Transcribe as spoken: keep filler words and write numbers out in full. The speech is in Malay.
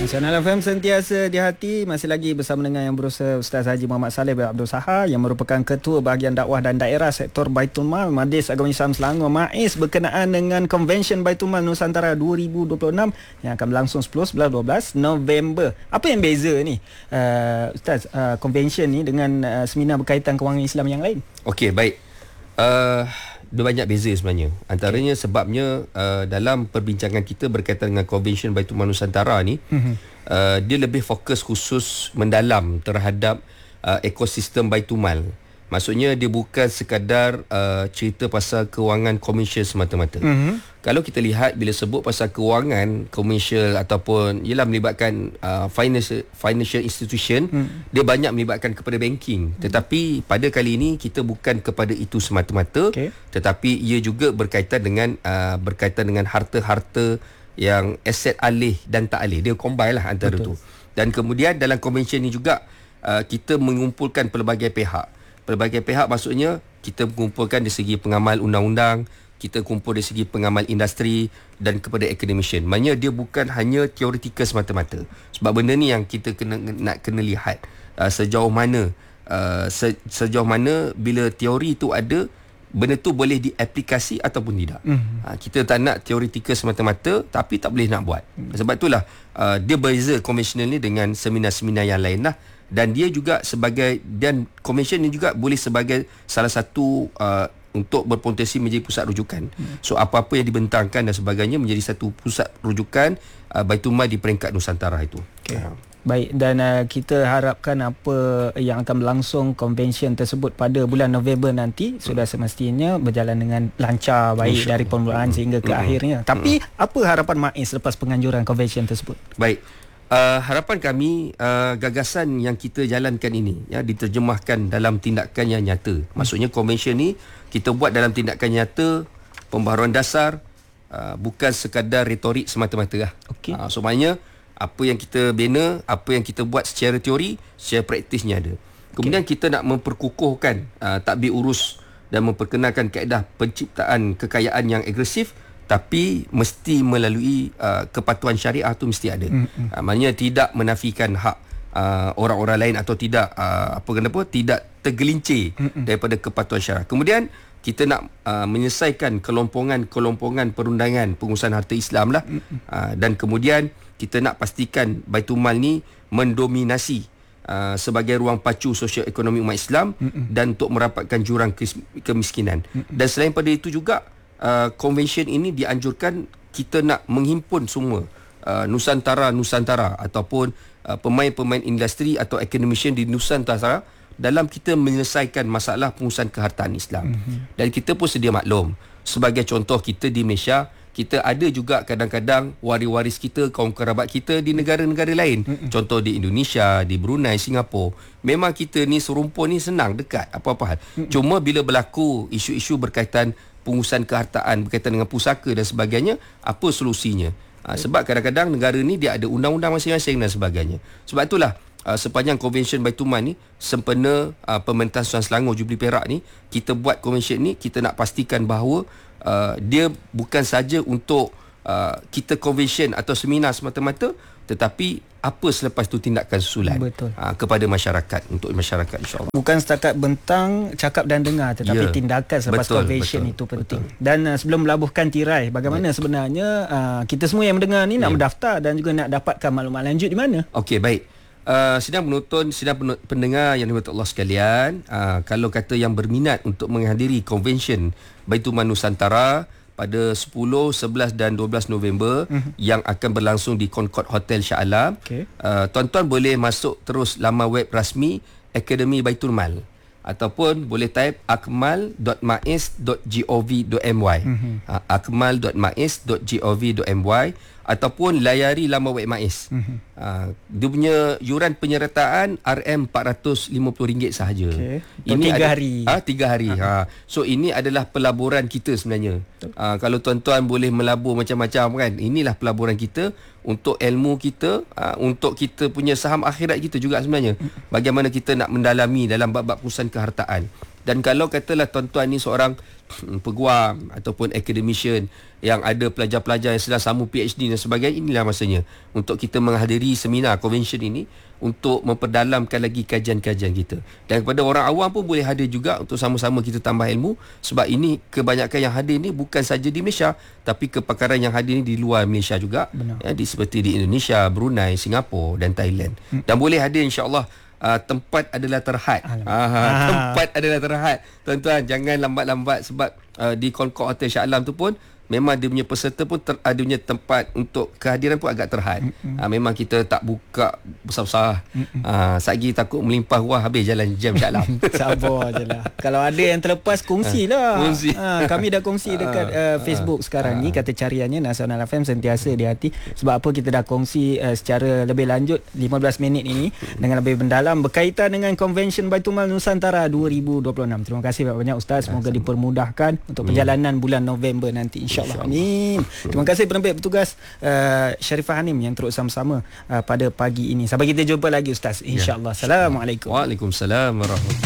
Nasional F M sentiasa di hati. Masih lagi bersama dengan yang berusaha Ustaz Haji Muhammad Saleh bin Abdul Sahar yang merupakan Ketua Bahagian Dakwah dan Daerah Sektor Baitul Mal Majlis Agama Islam Selangor MAIS berkenaan dengan Convention Baitul Mal Nusantara dua ribu dua puluh enam yang akan berlangsung sepuluh, sebelas, dua belas November. Apa yang beza ni uh, Ustaz, uh, convention ni dengan uh, seminar berkaitan kewangan Islam yang lain? Okey, baik. Uh, Dia banyak beza sebenarnya. Antaranya okay. sebabnya uh, dalam perbincangan kita berkaitan dengan Convention Baitul Mal Nusantara ni, mm-hmm. uh, dia lebih fokus khusus mendalam terhadap uh, ekosistem Baitul Mal. Maksudnya dia bukan sekadar uh, cerita pasal kewangan komersial semata-mata. Mm-hmm. Kalau kita lihat bila sebut pasal kewangan komersial ataupun ialah melibatkan uh, financial financial institution, mm. dia banyak melibatkan kepada banking. Mm. Tetapi pada kali ini kita bukan kepada itu semata-mata, okay. tetapi ia juga berkaitan dengan uh, berkaitan dengan harta-harta yang aset alih dan tak alih. Dia combine lah antara Betul. tu. Dan kemudian dalam convention ni juga uh, kita mengumpulkan pelbagai pihak. Pelbagai pihak maksudnya kita mengumpulkan dari segi pengamal undang-undang, kita kumpul dari segi pengamal industri dan kepada academician. Maknanya dia bukan hanya teoretikal semata-mata. Sebab benda ni yang kita kena nak kena lihat uh, sejauh mana uh, se, sejauh mana bila teori itu ada, benda tu boleh diaplikasi ataupun tidak. Mm-hmm. Uh, kita tak nak teoretikal semata-mata tapi tak boleh nak buat. Mm. Sebab itulah uh, dia beza konvensional ni dengan seminar-seminar yang lain lah. Dan dia juga sebagai, dan convention ni juga boleh sebagai salah satu uh, untuk berpotensi menjadi pusat rujukan. Hmm. So apa-apa yang dibentangkan dan sebagainya menjadi satu pusat rujukan uh, Baitul Mal di peringkat Nusantara itu. Okay. Uh. Baik, dan uh, kita harapkan apa yang akan berlangsung convention tersebut pada bulan November nanti hmm. sudah semestinya berjalan dengan lancar, baik Insya dari permulaan hmm. sehingga ke hmm. akhirnya. Tapi hmm. apa harapan MAIS selepas penganjuran convention tersebut? Baik. Uh, harapan kami uh, gagasan yang kita jalankan ini ya diterjemahkan dalam tindakan yang nyata. Maksudnya convention ni kita buat dalam tindakan nyata, pembaharuan dasar, uh, bukan sekadar retorik semata-mata lah. Okay. Uh, so maknanya apa yang kita bina, apa yang kita buat secara teori, secara praktisnya ada. Kemudian okay. kita nak memperkukuhkan uh, tadbir urus dan memperkenalkan kaedah penciptaan kekayaan yang agresif, tapi mesti melalui uh, kepatuhan syariah tu mesti ada. Mm-hmm. Uh, maknanya tidak menafikan hak uh, orang-orang lain atau tidak uh, apa kenapa tidak tergelincir mm-hmm. daripada kepatuhan syariah. Kemudian kita nak uh, menyelesaikan kelompongan-kelompongan perundangan pengurusan harta Islam lah. Mm-hmm. Uh, dan kemudian kita nak pastikan Baitul Mal ni mendominasi uh, sebagai ruang pacu sosial ekonomi umat Islam mm-hmm. dan untuk merapatkan jurang kes- kemiskinan. Mm-hmm. Dan selain pada itu juga Uh, convention ini dianjurkan kita nak menghimpun semua uh, Nusantara-Nusantara ataupun uh, pemain-pemain industri atau academician di Nusantara dalam kita menyelesaikan masalah pengurusan kehartaan Islam. Mm-hmm. Dan kita pun sedia maklum, sebagai contoh kita di Malaysia, kita ada juga kadang-kadang waris-waris kita, kaum kerabat kita di negara-negara lain. Mm-hmm. Contoh di Indonesia, di Brunei, Singapura. Memang kita ni serumpun ni senang, dekat, apa-apa hal. Mm-hmm. Cuma bila berlaku isu-isu berkaitan pengurusan kehartaan berkaitan dengan pusaka dan sebagainya, apa solusinya? Ha, sebab kadang-kadang negara ni dia ada undang-undang masing-masing dan sebagainya. Sebab itulah uh, sepanjang Convention Baitul Mal ni, sempena uh, Pemerintahan Sultan Selangor Jubli Perak ni, kita buat convention ni, kita nak pastikan bahawa uh, dia bukan saja untuk uh, kita convention atau seminar semata-mata, tetapi apa selepas tu tindakan susulan uh, kepada masyarakat, untuk masyarakat insya-Allah. Bukan setakat bentang, cakap dan dengar, tetapi yeah. tindakan selepas betul, convention betul, itu penting. Betul. Dan uh, sebelum melabuhkan tirai, bagaimana yeah. sebenarnya uh, kita semua yang mendengar ni nak yeah. mendaftar dan juga nak dapatkan maklumat lanjut di mana? Okey, baik. Uh, sidang penonton, sidang pendengar yang dirahmati Allah sekalian, uh, kalau kata yang berminat untuk menghadiri convention Baitul Mal Nusantara pada sepuluh, sebelas dan dua belas November mm-hmm. yang akan berlangsung di Concord Hotel Shah Alam. Okay. Uh, tuan-tuan boleh masuk terus laman web rasmi Akademi Baitul Mal ataupun boleh type akmal dot mais dot gov dot my. Mm-hmm. Uh, akmal dot mais dot gov dot my ataupun layari laman web MAIS. Mm-hmm. Uh, dia punya yuran penyertaan R M empat ratus lima puluh ringgit sahaja. Okay. Ini tiga hari. Ah, tiga hari. Ha. So ini adalah pelaburan kita sebenarnya. Uh, kalau tuan-tuan boleh melabur macam-macam kan, inilah pelaburan kita untuk ilmu kita, uh, untuk kita punya saham akhirat kita juga sebenarnya. Bagaimana kita nak mendalami dalam bab-bab pengurusan kehartaan. Dan kalau katalah tuan-tuan ni seorang peguam ataupun academician yang ada pelajar-pelajar yang sedang sambung PhD dan sebagainya, inilah masanya untuk kita menghadiri seminar convention ini untuk memperdalamkan lagi kajian-kajian kita. Dan kepada orang awam pun boleh hadir juga untuk sama-sama kita tambah ilmu, sebab ini kebanyakan yang hadir ni bukan saja di Malaysia, tapi kepakaran yang hadir ni di luar Malaysia juga. Ya, di, seperti di Indonesia, Brunei, Singapura dan Thailand. Hmm. Dan boleh hadir insya-Allah. Uh, tempat adalah terhad. Ah, tempat adalah terhad. Tuan-tuan jangan lambat-lambat, sebab uh, di Concord Hotel Shah Alam tu pun memang dia punya peserta pun ter, uh, dia punya tempat untuk kehadiran pun agak terhad. Uh, memang kita tak buka besar-besar. Uh, Satgi takut melimpah ruah habis jalan jam Shah Alam. Sabar je lah. Kalau ada yang terlepas, kongsilah. Uh, kongsi. Uh, kami dah kongsi dekat uh, Facebook uh, sekarang uh, ni. Kata cariannya Nasional F M sentiasa di hati. Sebab apa kita dah kongsi uh, secara lebih lanjut lima belas minit ini dengan lebih mendalam berkaitan dengan Convention Baitul Mal Nusantara dua ribu dua puluh enam. Terima kasih banyak Ustaz. Semoga dipermudahkan untuk perjalanan bulan November nanti, insya-Allah. Amin. Terima kasih penerbit bertugas uh, Sharifah Hanim yang terus sama-sama uh, pada pagi ini. Sampai kita jumpa lagi Ustaz, insya-Allah. Assalamualaikum. Waalaikumsalam warahmatullahi